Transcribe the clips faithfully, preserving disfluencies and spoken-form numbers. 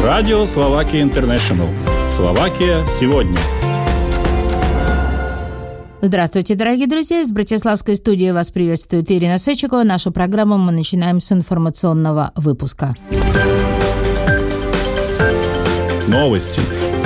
Радио Словакия Интернешнл. Словакия сегодня. Здравствуйте, дорогие друзья! Из Братиславской студии вас приветствует Ирина Сечикова. Нашу программу мы начинаем с информационного выпуска. Новости.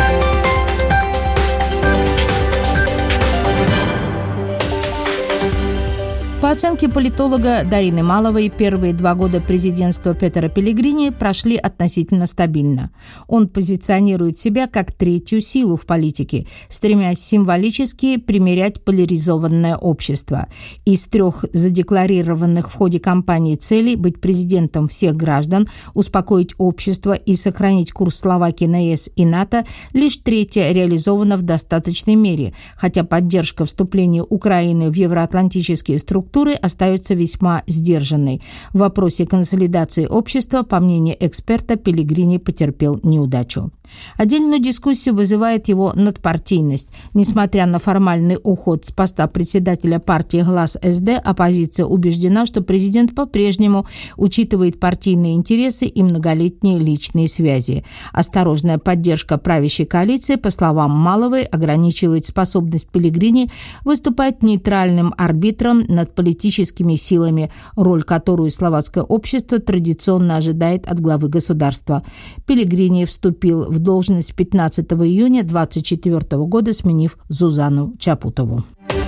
По оценке политолога Дарины Маловой, первые два года президентства Петера Пеллегрини прошли относительно стабильно. Он позиционирует себя как третью силу в политике, стремясь символически примирять поляризованное общество. Из трех задекларированных в ходе кампании целей быть президентом всех граждан, успокоить общество и сохранить курс Словакии на ЕС и НАТО, лишь третья реализована в достаточной мере, хотя поддержка вступления Украины в евроатлантические структуры остается весьма сдержанной. В вопросе консолидации общества, по мнению эксперта, Пеллегрини потерпел неудачу. Отдельную дискуссию вызывает его надпартийность. Несмотря на формальный уход с поста председателя партии «Глас СД», оппозиция убеждена, что президент по-прежнему учитывает партийные интересы и многолетние личные связи. Осторожная поддержка правящей коалиции, по словам Маловой, ограничивает способность Пеллегрини выступать нейтральным арбитром над политическими силами, роль которую словацкое общество традиционно ожидает от главы государства. Пеллегрини вступил в должность пятнадцатого июня двадцать четвёртого года, сменив Зузану Чапутову.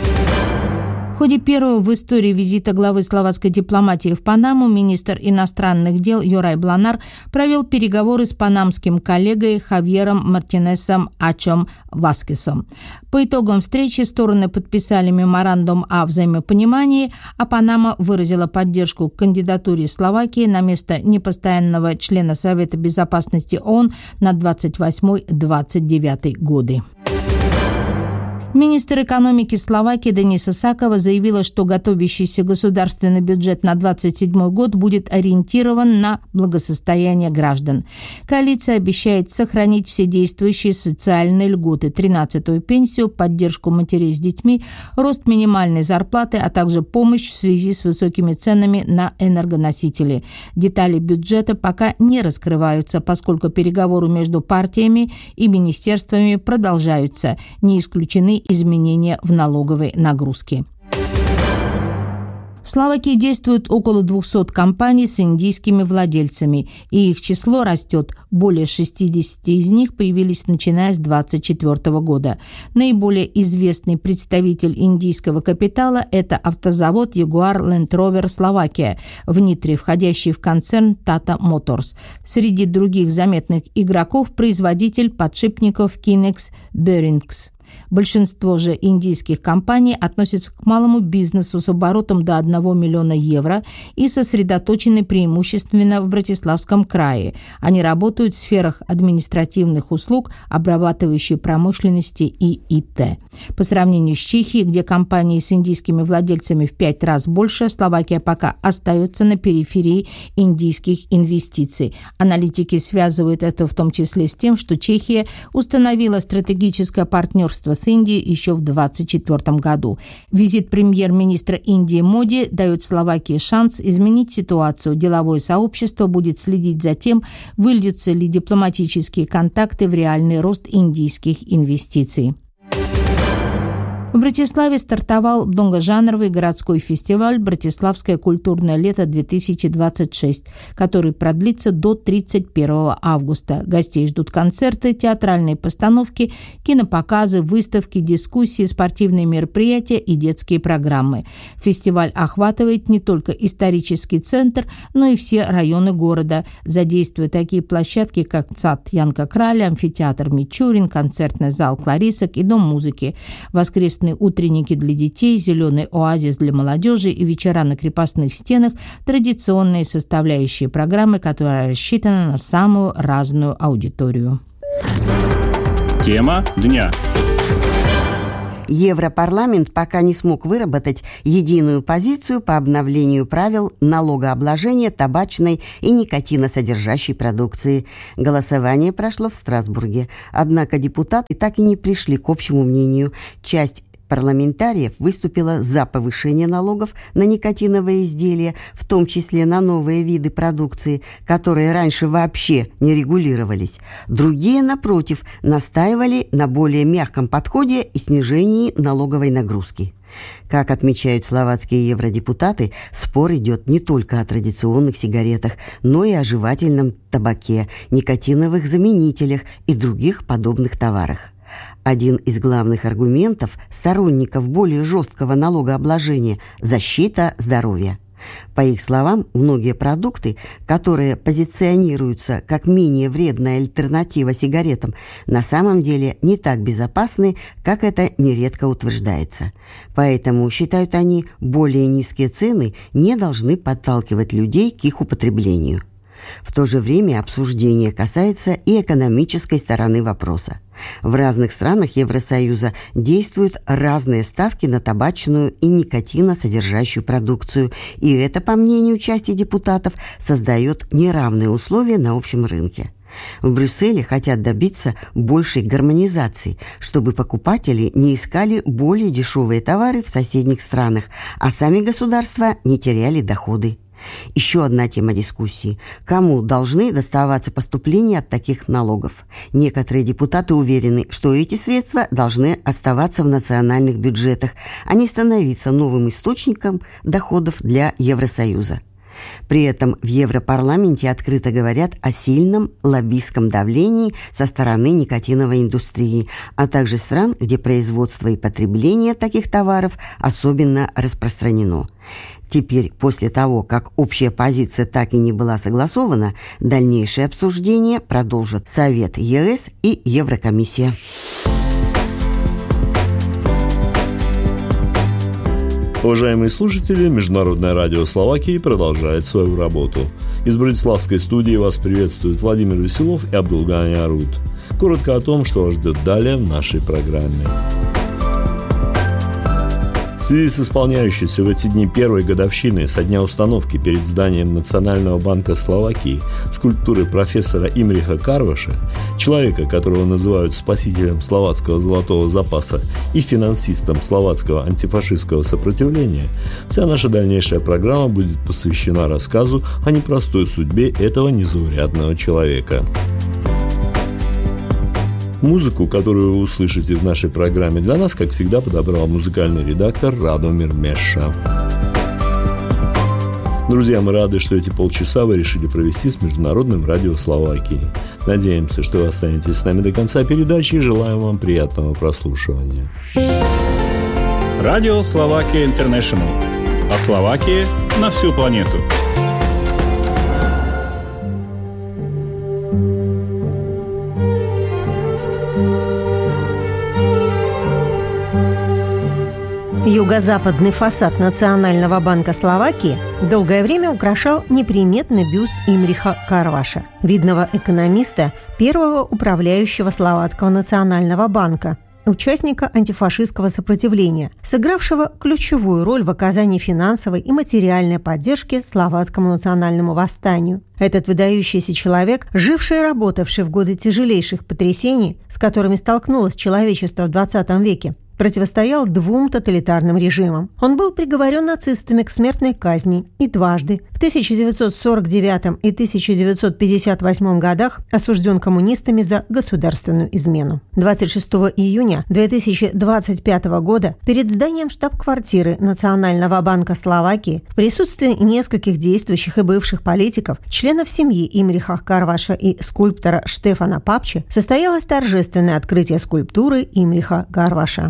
В ходе первого в истории визита главы словацкой дипломатии в Панаму министр иностранных дел Юрай Бланар провел переговоры с панамским коллегой Хавьером Мартинесом Ачом Васкесом. По итогам встречи стороны подписали меморандум о взаимопонимании, а Панама выразила поддержку кандидатуре Словакии на место непостоянного члена Совета безопасности ООН на двадцать восьмой — двадцать девятый годы. Министр экономики Словакии Дениса Сакова заявила, что готовящийся государственный бюджет на двадцать седьмой год будет ориентирован на благосостояние граждан. Коалиция обещает сохранить все действующие социальные льготы, тринадцатую пенсию, поддержку матерей с детьми, рост минимальной зарплаты, а также помощь в связи с высокими ценами на энергоносители. Детали бюджета пока не раскрываются, поскольку переговоры между партиями и министерствами продолжаются. Не исключены изменения в налоговой нагрузке. В Словакии действует около двухсот компаний с индийскими владельцами, и их число растет. Более шестидесяти из них появились начиная с двадцать четвёртого года. Наиболее известный представитель индийского капитала – это автозавод Jaguar Land Rover Slovakia, в Нитре, входящий в концерн Tata Motors. Среди других заметных игроков – производитель подшипников Kinex Bearings. Большинство же индийских компаний относятся к малому бизнесу с оборотом до одного миллиона евро и сосредоточены преимущественно в Братиславском крае. Они работают в сферах административных услуг, обрабатывающей промышленности и ИТ. По сравнению с Чехией, где компании с индийскими владельцами в пять раз больше, Словакия пока остается на периферии индийских инвестиций. Аналитики связывают это в том числе с тем, что Чехия установила стратегическое партнерство с Индией еще в двадцать четвёртом году. Визит премьер-министра Индии Моди дает Словакии шанс изменить ситуацию. Деловое сообщество будет следить за тем, выльются ли дипломатические контакты в реальный рост индийских инвестиций. В Братиславе стартовал многожанровый городской фестиваль «Братиславское культурное лето-две тысячи двадцать шесть», который продлится до тридцать первого августа. Гостей ждут концерты, театральные постановки, кинопоказы, выставки, дискуссии, спортивные мероприятия и детские программы. Фестиваль охватывает не только исторический центр, но и все районы города, задействуя такие площадки, как сад Янка Краля, амфитеатр Мичурин, концертный зал Кларисок и дом музыки. Воскресные утренники для детей, зеленый оазис для молодежи и вечера на крепостных стенах – традиционные составляющие программы, которая рассчитана на самую разную аудиторию. Тема дня. Европарламент пока не смог выработать единую позицию по обновлению правил налогообложения табачной и никотиносодержащей продукции. Голосование прошло в Страсбурге. Однако депутаты так и не пришли к общему мнению. Часть парламентариев выступила за повышение налогов на никотиновые изделия, в том числе на новые виды продукции, которые раньше вообще не регулировались. Другие, напротив, настаивали на более мягком подходе и снижении налоговой нагрузки. Как отмечают словацкие евродепутаты, спор идет не только о традиционных сигаретах, но и о жевательном табаке, никотиновых заменителях и других подобных товарах. Один из главных аргументов сторонников более жесткого налогообложения – защита здоровья. По их словам, многие продукты, которые позиционируются как менее вредная альтернатива сигаретам, на самом деле не так безопасны, как это нередко утверждается. Поэтому, считают они, более низкие цены не должны подталкивать людей к их употреблению. В то же время обсуждение касается и экономической стороны вопроса. В разных странах Евросоюза действуют разные ставки на табачную и никотиносодержащую продукцию, и это, по мнению части депутатов, создает неравные условия на общем рынке. В Брюсселе хотят добиться большей гармонизации, чтобы покупатели не искали более дешевые товары в соседних странах, а сами государства не теряли доходы. Еще одна тема дискуссии. Кому должны доставаться поступления от таких налогов? Некоторые депутаты уверены, что эти средства должны оставаться в национальных бюджетах, а не становиться новым источником доходов для Евросоюза. При этом в Европарламенте открыто говорят о сильном лоббистском давлении со стороны никотиновой индустрии, а также стран, где производство и потребление таких товаров особенно распространено. Теперь, после того, как общая позиция так и не была согласована, дальнейшее обсуждение продолжат Совет ЕС и Еврокомиссия. Уважаемые слушатели, Международное радио Словакии продолжает свою работу. Из Братиславской студии вас приветствуют Владимир Веселов и Абдулгани Арут. Коротко о том, что вас ждет далее в нашей программе. В связи с исполняющейся в эти дни первой годовщиной со дня установки перед зданием Национального банка Словакии скульптуры профессора Имриха Карваша, человека, которого называют спасителем словацкого золотого запаса и финансистом словацкого антифашистского сопротивления, вся наша дальнейшая программа будет посвящена рассказу о непростой судьбе этого незаурядного человека. Музыку, которую вы услышите в нашей программе, для нас, как всегда, подобрал музыкальный редактор Радомир Меша. Друзья, мы рады, что эти полчаса вы решили провести с Международным радио Словакии. Надеемся, что вы останетесь с нами до конца передачи и желаем вам приятного прослушивания. Радио Словакия Интернешнл. О Словакии на всю планету. Юго-западный фасад Национального банка Словакии долгое время украшал неприметный бюст Имриха Карваша, видного экономиста, первого управляющего Словацкого национального банка, участника антифашистского сопротивления, сыгравшего ключевую роль в оказании финансовой и материальной поддержки словацкому национальному восстанию. Этот выдающийся человек, живший и работавший в годы тяжелейших потрясений, с которыми столкнулось человечество в двадцатом веке, противостоял двум тоталитарным режимам. Он был приговорен нацистами к смертной казни и дважды, в тысяча девятьсот сорок девятом и тысяча девятьсот пятьдесят восьмом годах осужден коммунистами за государственную измену. двадцать шестого июня две тысячи двадцать пятого года перед зданием штаб-квартиры Национального банка Словакии в присутствии нескольких действующих и бывших политиков, членов семьи Имриха Карваша и скульптора Штефана Папчи состоялось торжественное открытие скульптуры Имриха Карваша.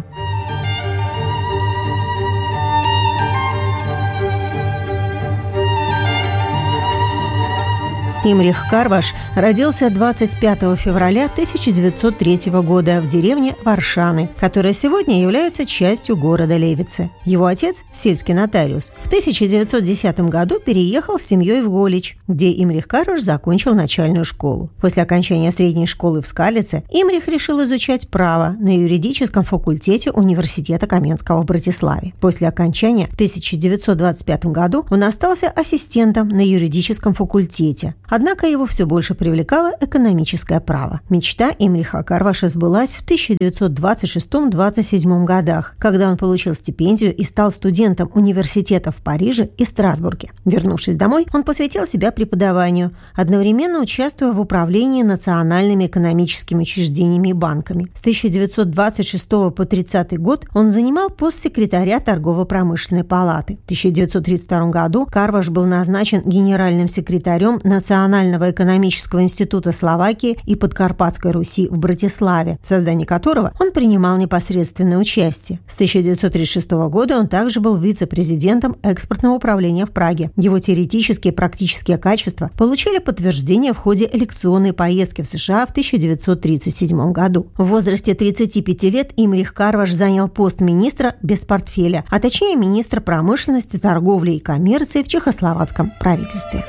Имрих Карваш родился двадцать пятого февраля тысяча девятьсот третьего года в деревне Варшаны, которая сегодня является частью города Левице. Его отец, сельский нотариус, в тысяча девятьсот десятом году переехал с семьей в Голич, где Имрих Карваш закончил начальную школу. После окончания средней школы в Скалице Имрих решил изучать право на юридическом факультете Университета Каменского в Братиславе. После окончания в тысяча девятьсот двадцать пятом году он остался ассистентом на юридическом факультете, Однако его все больше привлекало экономическое право. Мечта Имриха Карваша сбылась в тысяча девятьсот двадцать шестом — двадцать седьмом годах, когда он получил стипендию и стал студентом университета в Париже и Страсбурге. Вернувшись домой, он посвятил себя преподаванию, одновременно участвуя в управлении национальными экономическими учреждениями и банками. С тысяча девятьсот двадцать шестого по тридцатый год он занимал пост секретаря торгово-промышленной палаты. В тысяча девятьсот тридцать втором году Карваш был назначен генеральным секретарем Национального экономического института Словакии и Подкарпатской Руси в Братиславе, в создании которого он принимал непосредственное участие. С тысяча девятьсот тридцать шестого года он также был вице-президентом экспортного управления в Праге. Его теоретические и практические качества получили подтверждение в ходе лекционной поездки в США в тысяча девятьсот тридцать седьмом году. В возрасте тридцати пяти лет Имрих Карваш занял пост министра без портфеля, а точнее министра промышленности, торговли и коммерции в чехословацком правительстве.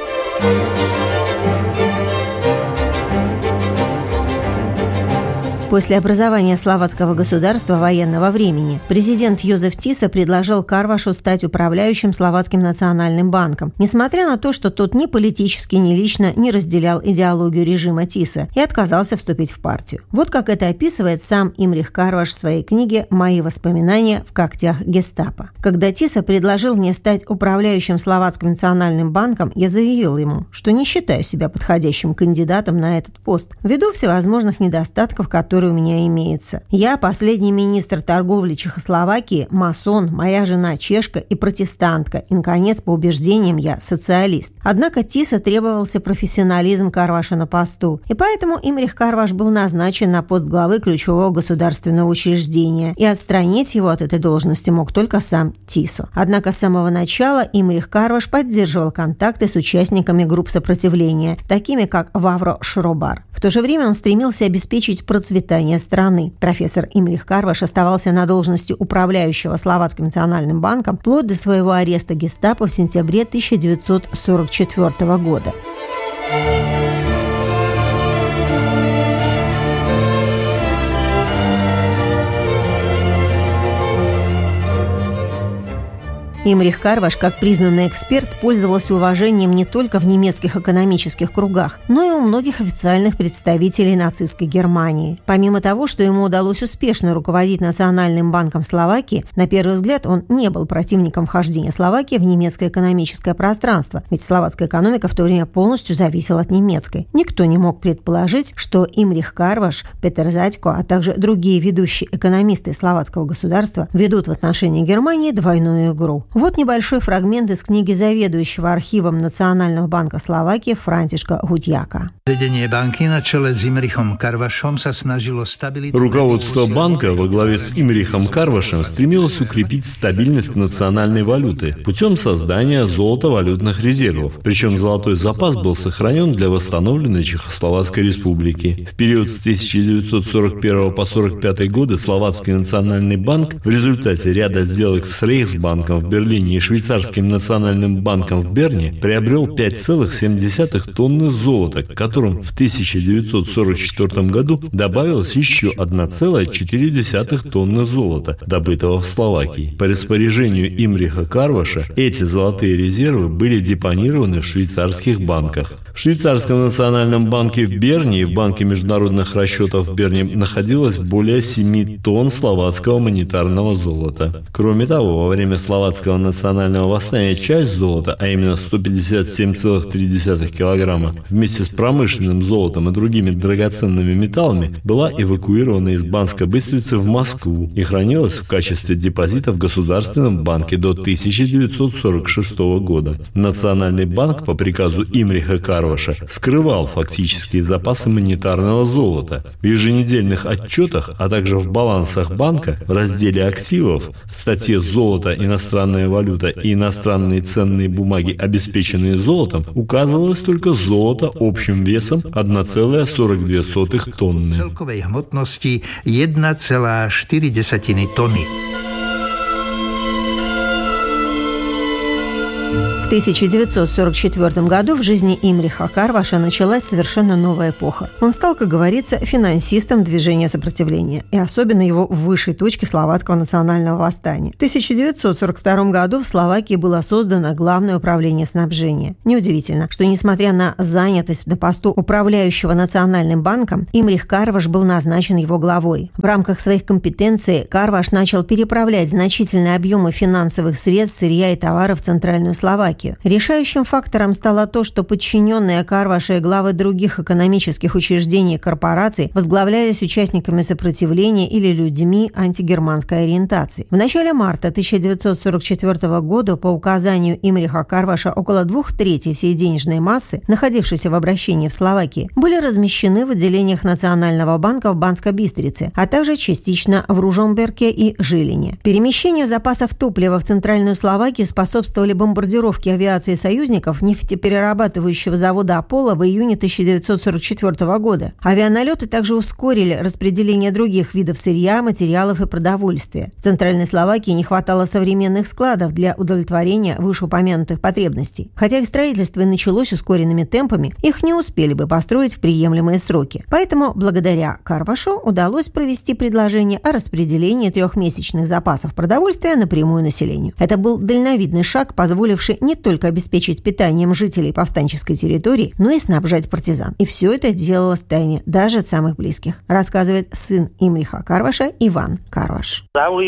После образования словацкого государства военного времени президент Йозеф Тиса предложил Карвашу стать управляющим Словацким национальным банком, несмотря на то, что тот ни политически, ни лично не разделял идеологию режима Тиса и отказался вступить в партию. Вот как это описывает сам Имрих Карваш в своей книге «Мои воспоминания в когтях гестапо». Когда Тиса предложил мне стать управляющим Словацким национальным банком, я заявил ему, что не считаю себя подходящим кандидатом на этот пост, ввиду всевозможных недостатков, которые у меня имеются. Я последний министр торговли Чехословакии, масон, моя жена чешка и протестантка, и, наконец, по убеждениям я социалист. Однако Тиса требовался профессионализм Карваша на посту, и поэтому Имрих Карваш был назначен на пост главы ключевого государственного учреждения, и отстранить его от этой должности мог только сам Тисо. Однако с самого начала Имрих Карваш поддерживал контакты с участниками групп сопротивления, такими как Вавро Шробар. В то же время он стремился обеспечить процветание страны. Профессор Имрих Карваш оставался на должности управляющего Словацким национальным банком вплоть до своего ареста гестапо в сентябре тысяча девятьсот сорок четвёртого года. Имрих Карваш, как признанный эксперт, пользовался уважением не только в немецких экономических кругах, но и у многих официальных представителей нацистской Германии. Помимо того, что ему удалось успешно руководить Национальным банком Словакии, на первый взгляд он не был противником вхождения Словакии в немецкое экономическое пространство, ведь словацкая экономика в то время полностью зависела от немецкой. Никто не мог предположить, что Имрих Карваш, Петер Задько, а также другие ведущие экономисты словацкого государства ведут в отношении Германии двойную игру. Вот небольшой фрагмент из книги заведующего архивом Национального банка Словакии Франтишка Гудьяка. Руководство банка во главе с Имрихом Карвашем стремилось укрепить стабильность национальной валюты путем создания золотовалютных резервов. Причем золотой запас был сохранен для восстановленной Чехословацкой республики. В период с тысяча девятьсот сорок первого по сорок пятый годы Словацкий национальный банк в результате ряда сделок с Рейхсбанком в Берлине и Швейцарским национальным банком в Берне приобрел пять целых семь десятых тонны золота, к которым в тысяча девятьсот сорок четвёртом году добавилось еще одна целая четыре десятых тонны золота, добытого в Словакии. По распоряжению Имриха Карваша эти золотые резервы были депонированы в швейцарских банках. В Швейцарском национальном банке в Берне и в Банке международных расчетов в Берне находилось более семи тонн словацкого монетарного золота. Кроме того, во время словацкого национального восстания часть золота, а именно сто пятьдесят семь целых три десятых килограмма, вместе с промышленным золотом и другими драгоценными металлами, была эвакуирована из Банской Быстрицы в Москву и хранилась в качестве депозита в Государственном банке до тысяча девятьсот сорок шестого года. Национальный банк по приказу Имриха Карваша скрывал фактические запасы монетарного золота. В еженедельных отчетах, а также в балансах банка в разделе активов в статье «Золото, иностранная валюта и иностранные ценные бумаги, обеспеченные золотом», указывалось только золото общим весом одна целая сорок две сотых тонны. Целковой гмотности одна целая четыре десятых тонны. В В тысяча девятьсот сорок четвёртом году в жизни Имриха Карваша началась совершенно новая эпоха. Он стал, как говорится, финансистом движения сопротивления, и особенно его высшей точки словацкого национального восстания. В тысяча девятьсот сорок втором году в Словакии было создано Главное управление снабжения. Неудивительно, что, несмотря на занятость на посту управляющего Национальным банком, Имрих Карваш был назначен его главой. В рамках своих компетенций Карваш начал переправлять значительные объемы финансовых средств, сырья и товаров в Центральную Словакию. Решающим фактором стало то, что подчиненные Карваша и главы других экономических учреждений и корпораций возглавлялись участниками сопротивления или людьми антигерманской ориентации. В начале марта тысяча девятьсот сорок четвёртого года по указанию Имриха Карваша около двух третей всей денежной массы, находившейся в обращении в Словакии, были размещены в отделениях Национального банка в Банской Бистрице, а также частично в Ружомберке и Жилине. Перемещению запасов топлива в Центральную Словакию способствовали бомбардировки авиации союзников нефтеперерабатывающего завода «Аполло» в июне тысяча девятьсот сорок четвёртого года. Авианалеты также ускорили распределение других видов сырья, материалов и продовольствия. В Центральной Словакии не хватало современных складов для удовлетворения вышеупомянутых потребностей. Хотя их строительство и началось ускоренными темпами, их не успели бы построить в приемлемые сроки. Поэтому благодаря Карвашу удалось провести предложение о распределении трехмесячных запасов продовольствия напрямую населению. Это был дальновидный шаг, позволивший не только обеспечить питанием жителей повстанческой территории, но и снабжать партизан. И все это делалось в тайне даже от самых близких, рассказывает сын Имриха Карваша Иван Карваш.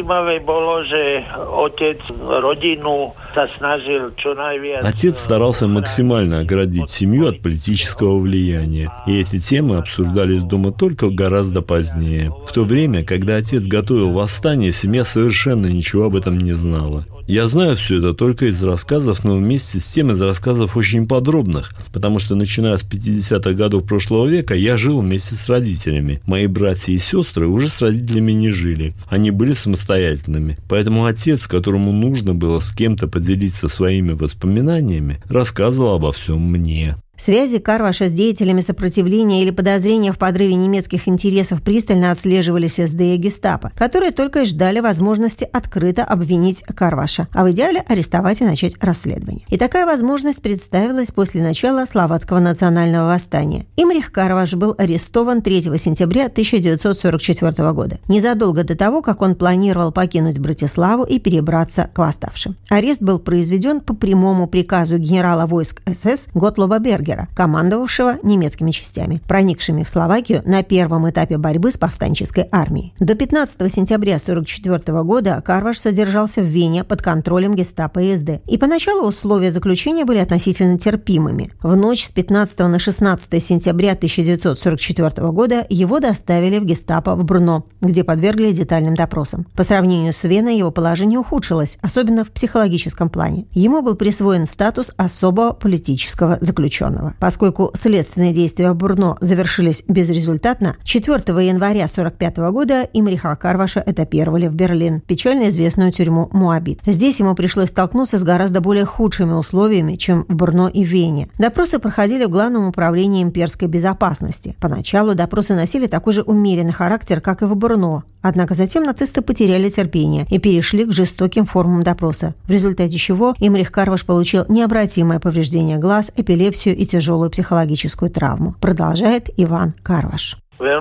Отец старался максимально оградить семью от политического влияния, и эти темы обсуждались дома только гораздо позднее. В то время, когда отец готовил восстание, семья совершенно ничего об этом не знала. Я знаю все это только из рассказов, но вместе с тем из рассказов очень подробных, потому что, начиная с пятидесятых годов прошлого века, я жил вместе с родителями. Мои братья и сестры уже с родителями не жили, они были самостоятельными. Поэтому отец, которому нужно было с кем-то поделиться своими воспоминаниями, рассказывал обо всем мне. Связи Карваша с деятелями сопротивления или подозрения в подрыве немецких интересов пристально отслеживались эс дэ и гестапо, которые только и ждали возможности открыто обвинить Карваша, а в идеале арестовать и начать расследование. И такая возможность представилась после начала Словацкого национального восстания. Имрих Карваш был арестован третьего сентября тысяча девятьсот сорок четвёртого года, незадолго до того, как он планировал покинуть Братиславу и перебраться к восставшим. Арест был произведен по прямому приказу генерала войск эс эс Готлоба Бергера, командовавшего немецкими частями, проникшими в Словакию на первом этапе борьбы с повстанческой армией. До пятнадцатого сентября тысяча девятьсот сорок четвёртого года Карваш содержался в Вене под контролем гестапо и эс дэ. И поначалу условия заключения были относительно терпимыми. В ночь с пятнадцатого на шестнадцатое сентября тысяча девятьсот сорок четвёртого года его доставили в гестапо в Брно, где подвергли детальным допросам. По сравнению с Веной его положение ухудшилось, особенно в психологическом плане. Ему был присвоен статус особого политического заключенного. Поскольку следственные действия в Брно завершились безрезультатно, четвёртого января тысяча девятьсот сорок пятого года Имриха Карваша этапировали в Берлин, печально известную тюрьму Моабит. Здесь ему пришлось столкнуться с гораздо более худшими условиями, чем в Брно и Вене. Допросы проходили в Главном управлении имперской безопасности. Поначалу допросы носили такой же умеренный характер, как и в Брно. Однако затем нацисты потеряли терпение и перешли к жестоким формам допроса, в результате чего Имрих Карваш получил необратимое повреждение глаз, эпилепсию и тяжелую психологическую травму. Продолжает Иван Карваш.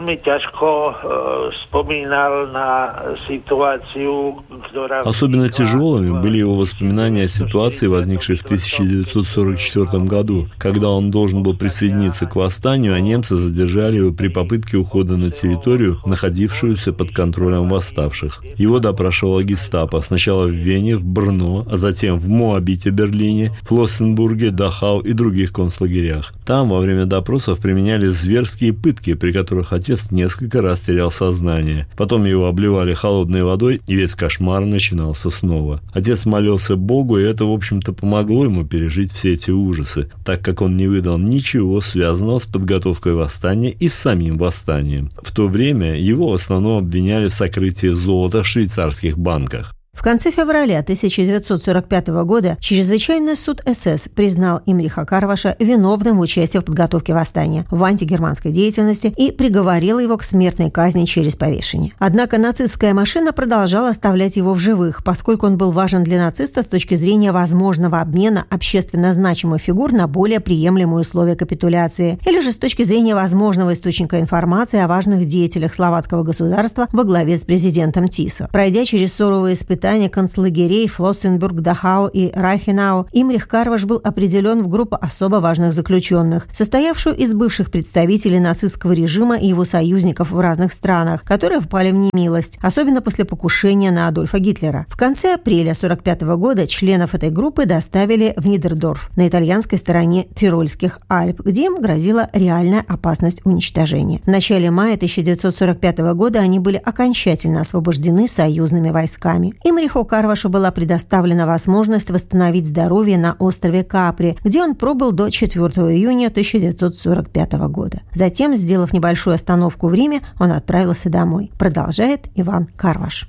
Особенно тяжелыми были его воспоминания о ситуации, возникшей в тысяча девятьсот сорок четвёртом году, когда он должен был присоединиться к восстанию, а немцы задержали его при попытке ухода на территорию, находившуюся под контролем восставших. Его допрашивала гестапо сначала в Вене, в Брно, а затем в Моабите, Берлине, Флоссенбурге, Дахау и других концлагерях. Там во время допросов применялись зверские пытки, при которых отец несколько раз терял сознание. Потом его обливали холодной водой, и весь кошмар начинался снова. Отец молился Богу, и это, в общем-то, помогло ему пережить все эти ужасы, так как он не выдал ничего, связанного с подготовкой восстания и с самим восстанием. В то время его в основном обвиняли в сокрытии золота в швейцарских банках. В В конце февраля тысяча девятьсот сорок пятого года Чрезвычайный суд СС признал Имриха Карваша виновным в участии в подготовке восстания, в антигерманской деятельности и приговорил его к смертной казни через повешение. Однако нацистская машина продолжала оставлять его в живых, поскольку он был важен для нациста с точки зрения возможного обмена общественно значимых фигур на более приемлемые условия капитуляции, или же с точки зрения возможного источника информации о важных деятелях словацкого государства во главе с президентом Тисо. Пройдя через суровые испытания концлагерей Флоссенбург, Дахау и Райхенау, Имрих Карваш был определен в группу особо важных заключенных, состоявшую из бывших представителей нацистского режима и его союзников в разных странах, которые впали в немилость, особенно после покушения на Адольфа Гитлера. В конце апреля сорок пятого года членов этой группы доставили в Нидердорф на итальянской стороне Тирольских Альп, где им грозила реальная опасность уничтожения. В начале мая тысяча девятьсот сорок пятого года они были окончательно освобождены союзными войсками. Имриху Карвашу была предоставлена возможность восстановить здоровье на острове Капри, где он пробыл до четвёртого июня тысяча девятьсот сорок пятого года. Затем, сделав небольшую остановку в Риме, он отправился домой. Продолжает Иван Карваш.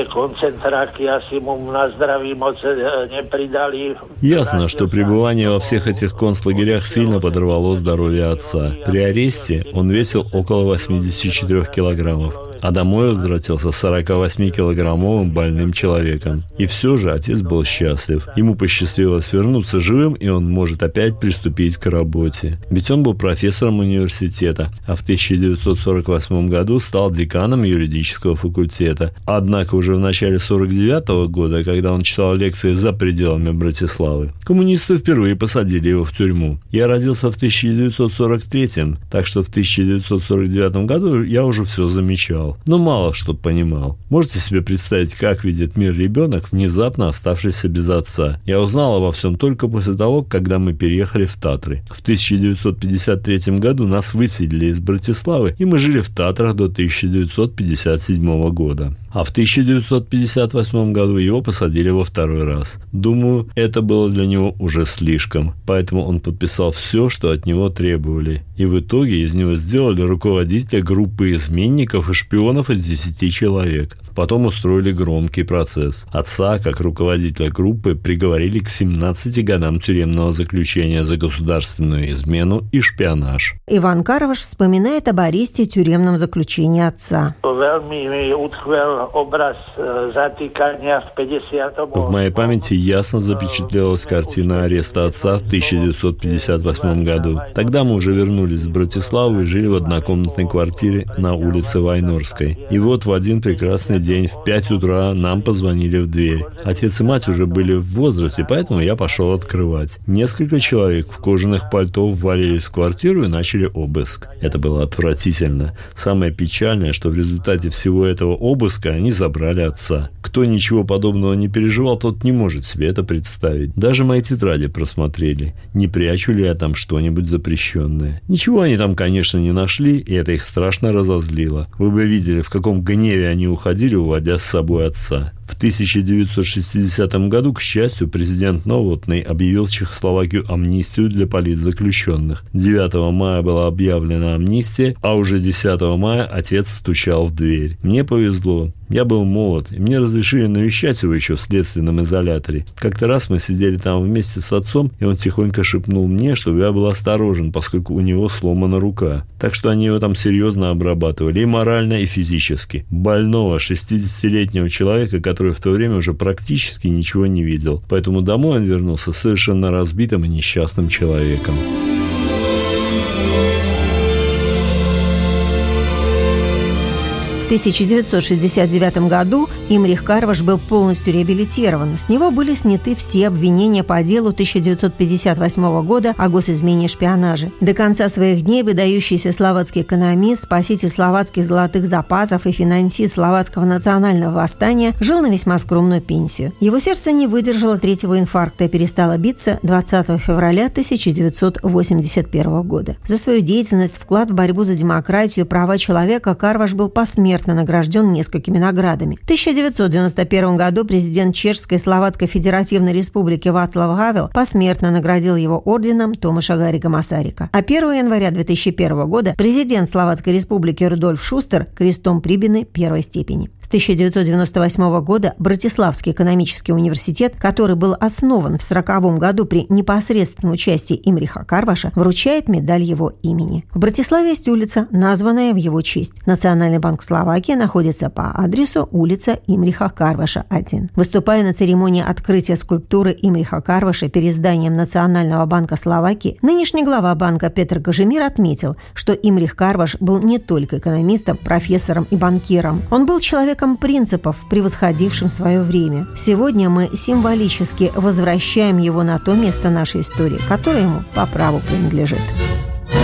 Ясно, что пребывание во всех этих концлагерях сильно подорвало здоровье отца. При аресте он весил около восемьдесят четыре килограммов, а домой возвратился сорокавосьмикилограммовым больным человеком. И все же отец был счастлив. Ему посчастливилось вернуться живым, и он может опять приступить к работе. Ведь он был профессором университета, а в тысяча девятьсот сорок восьмом году стал деканом юридического факультета. Однако уже в начале сорок девятого года, когда он читал лекции за пределами Братиславы, коммунисты впервые посадили его в тюрьму. Я родился в тысяча девятьсот сорок третьем, так что в тысяча девятьсот сорок девятом году я уже все замечал, но мало что понимал. Можете себе представить, как видит мир ребенок, внезапно оставшийся без отца? Я узнал обо всем только после того, когда мы переехали в Татры. В тысяча девятьсот пятьдесят третьем году нас выселили из Братиславы, и мы жили в Татрах до тысяча девятьсот пятьдесят седьмого года. А в тысяча девятьсот пятьдесят восьмом году его посадили во второй раз. Думаю, это было для него уже слишком, поэтому он подписал все, что от него требовали. И в итоге из него сделали руководителя группы изменников и шпионов из десяти человек. Потом устроили громкий процесс. Отца, как руководителя группы, приговорили к семнадцати годам тюремного заключения за государственную измену и шпионаж. Иван Карваш вспоминает об аресте и тюремном заключении отца. В моей памяти ясно запечатлелась картина ареста отца в тысяча девятьсот пятьдесят восьмом году. Тогда мы уже вернулись в Братиславу и жили в однокомнатной квартире на улице Вайнорской. И вот в один прекрасный день в пять утра нам позвонили в дверь. Отец и мать уже были в возрасте, поэтому я пошел открывать. Несколько человек в кожаных пальто ввалились в квартиру и начали обыск. Это было отвратительно. Самое печальное, что в результате всего этого обыска они забрали отца. Кто ничего подобного не переживал, тот не может себе это представить. Даже мои тетради просмотрели. Не прячу ли я там что-нибудь запрещенное? Ничего они там, конечно, не нашли, и это их страшно разозлило. Вы бы видели, в каком гневе они уходили, уводя с собой отца. В тысяча девятьсот шестидесятом году, к счастью, президент Новотный объявил Чехословакию амнистию для политзаключенных. девятого мая была объявлена амнистия, а уже десятого мая отец стучал в дверь. Мне повезло. Я был молод, и мне разрешили навещать его еще в следственном изоляторе. Как-то раз мы сидели там вместе с отцом, и он тихонько шепнул мне, чтобы я был осторожен, поскольку у него сломана рука. Так что они его там серьезно обрабатывали, и морально, и физически. Больного, шестидесятилетнего человека, который в то время уже практически ничего не видел. Поэтому домой он вернулся совершенно разбитым и несчастным человеком. В тысяча девятьсот шестьдесят девятом году Имрих Карваш был полностью реабилитирован. С него были сняты все обвинения по делу тысяча девятьсот пятьдесят восьмого года о госизмене и шпионаже. До конца своих дней выдающийся словацкий экономист, спаситель словацких золотых запасов и финансист словацкого национального восстания жил на весьма скромную пенсию. Его сердце не выдержало третьего инфаркта и перестало биться двадцатого февраля тысяча девятьсот восемьдесят первого года. За свою деятельность, вклад в борьбу за демократию и права человека Карваш был посмертно награжден несколькими наградами. В тысяча девятьсот девяносто первом году президент Чешской и Словацкой Федеративной Республики Вацлав Гавел посмертно наградил его орденом Томаша Гаррига Масарика. А первого января две тысячи первого года президент Словацкой Республики Рудольф Шустер крестом Прибыны первой степени. С тысяча девятьсот девяносто восьмого года Братиславский экономический университет, который был основан в сороковом году при непосредственном участии Имриха Карваша, вручает медаль его имени. В Братиславе есть улица, названная в его честь. Национальный банк Словакии находится по адресу улица Имриха Карваша, один. Выступая на церемонии открытия скульптуры Имриха Карваша перед зданием Национального банка Словакии, нынешний глава банка Петр Кажимир отметил, что Имрих Карваш был не только экономистом, профессором и банкиром. Он был человеком принципов, превосходившим свое время. Сегодня мы символически возвращаем его на то место нашей истории, которое ему по праву принадлежит.